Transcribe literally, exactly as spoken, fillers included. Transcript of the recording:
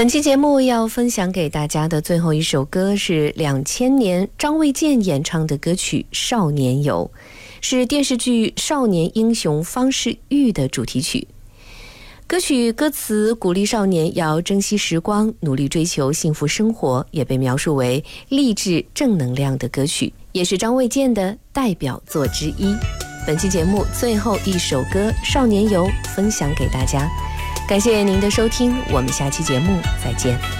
本期节目要分享给大家的最后一首歌是两千年张卫健演唱的歌曲《少年游》，是电视剧《少年英雄方世玉》的主题曲。歌曲歌词鼓励少年要珍惜时光，努力追求幸福生活，也被描述为励志正能量的歌曲，也是张卫健的代表作之一。本期节目最后一首歌《少年游》分享给大家，感谢您的收听，我们下期节目再见。